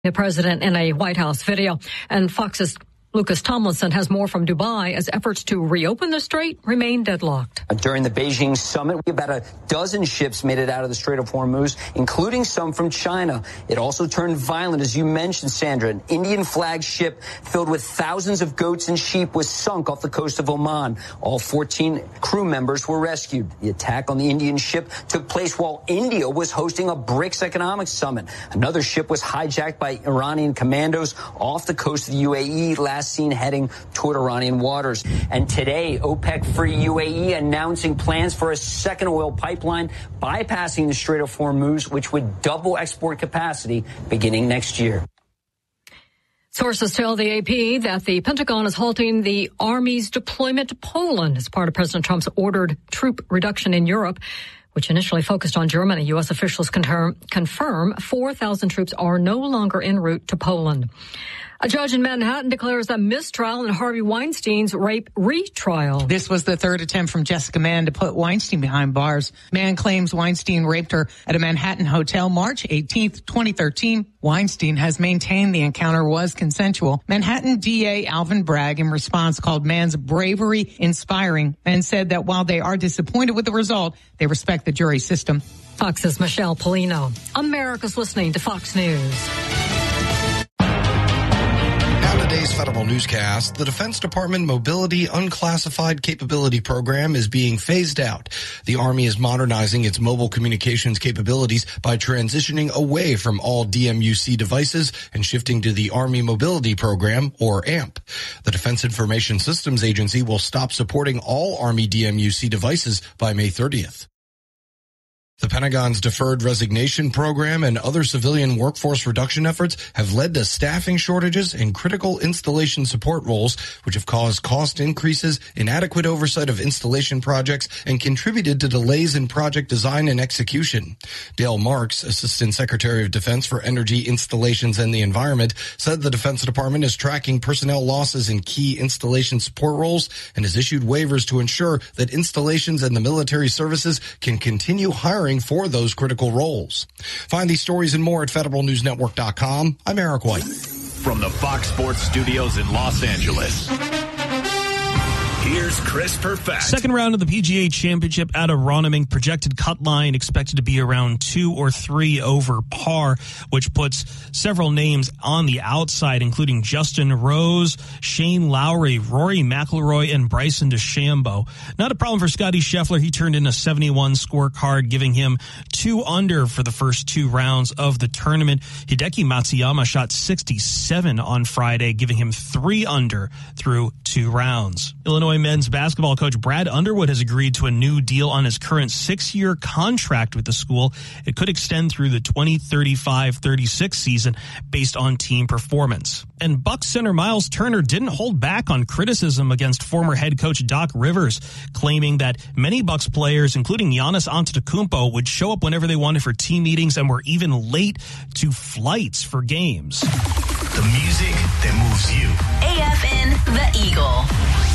The president in a White House video. And Fox's Lucas Tomlinson has more from Dubai as efforts to reopen the strait remain deadlocked. During the Beijing summit, about a dozen ships made it out of the Strait of Hormuz, including some from China. It also turned violent, as you mentioned, Sandra. An Indian flagged ship filled with thousands of goats and sheep was sunk off the coast of Oman. All 14 crew members were rescued. The attack on the Indian ship took place while India was hosting a BRICS economic summit. Another ship was hijacked by Iranian commandos off the coast of the UAE, last seen heading toward Iranian waters. And today, OPEC-free UAE announcing plans for a second oil pipeline bypassing the Strait of Hormuz, which would double export capacity beginning next year. Sources tell the AP that the Pentagon is halting the Army's deployment to Poland as part of President Trump's ordered troop reduction in Europe, which initially focused on Germany. U.S. officials confirm 4,000 troops are no longer en route to Poland. A judge in Manhattan declares a mistrial in Harvey Weinstein's rape retrial. This was the third attempt from Jessica Mann to put Weinstein behind bars. Mann claims Weinstein raped her at a Manhattan hotel March 18th, 2013. Weinstein has maintained the encounter was consensual. Manhattan DA Alvin Bragg, in response, called Mann's bravery inspiring and said that while they are disappointed with the result, they respect the jury system. Fox's Michelle Polino. America's listening to Fox News. Today's Federal Newscast, the Defense Department Mobility Unclassified Capability Program is being phased out. The Army is modernizing its mobile communications capabilities by transitioning away from all DMUC devices and shifting to the Army Mobility Program, or AMP. The Defense Information Systems Agency will stop supporting all Army DMUC devices by May 30th. The Pentagon's deferred resignation program and other civilian workforce reduction efforts have led to staffing shortages in critical installation support roles, which have caused cost increases, inadequate oversight of installation projects, and contributed to delays in project design and execution. Dale Marks, Assistant Secretary of Defense for Energy, Installations, and the Environment, said the Defense Department is tracking personnel losses in key installation support roles and has issued waivers to ensure that installations and the military services can continue hiring for those critical roles. Find these stories and more at federalnewsnetwork.com. I'm Eric White. From the Fox Sports Studios in Los Angeles, here's Chris Perfett. Second round of the PGA Championship at Aronimink. Projected cut line expected to be around 2 or 3 over par, which puts several names on the outside, including Justin Rose, Shane Lowry, Rory McIlroy, and Bryson DeChambeau. Not a problem for Scotty Scheffler. He turned in a 71 scorecard, giving him 2 under for the first 2 rounds of the tournament. Hideki Matsuyama shot 67 on Friday, giving him 3 under through 2 rounds. Illinois men's basketball coach Brad Underwood has agreed to a new deal on his current 6-year contract with the school. It could extend through the 2035-36 season based on team performance. And Bucks center Miles Turner didn't hold back on criticism against former head coach Doc Rivers, claiming that many Bucks players, including Giannis Antetokounmpo, would show up whenever they wanted for team meetings and were even late to flights for games. The music that moves you. AFN The Eagle.